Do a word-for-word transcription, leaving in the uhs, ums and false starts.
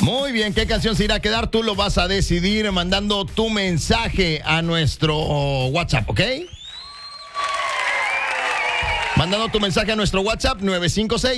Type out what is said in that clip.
Muy bien, ¿qué canción se irá a quedar? Tú lo vas a decidir mandando tu mensaje a nuestro WhatsApp, ¿ok? Mandando tu mensaje a nuestro WhatsApp nueve cinco seis